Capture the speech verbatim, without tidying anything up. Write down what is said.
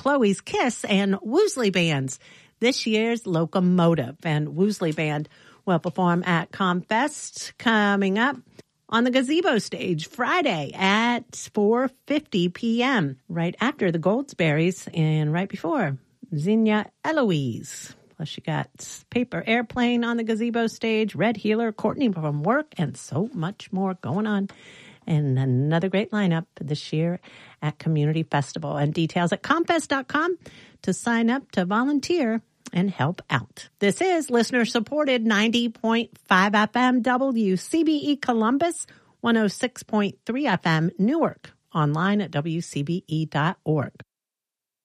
Chloe's Kiss and Woosley Bands, this year's Locomotive. And Woosley Band will perform at Comfest coming up on the Gazebo stage Friday at four fifty p.m., right after the Goldsberries and right before Xenia Eloise. Plus, you got Paper Airplane on the Gazebo stage, Red Healer, Courtney from Work, and so much more going on. And another great lineup this year at Community Festival. And details at comfest dot com to sign up to volunteer and help out. This is listener-supported ninety point five F M W C B E Columbus, one oh six point three F M Newark, online at W C B E dot org.